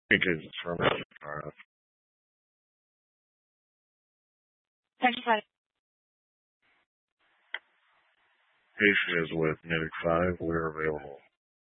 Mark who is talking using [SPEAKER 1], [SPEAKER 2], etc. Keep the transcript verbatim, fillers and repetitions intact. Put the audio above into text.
[SPEAKER 1] Because it's from R F.
[SPEAKER 2] Texas
[SPEAKER 1] Patient is with Medic five. We're available.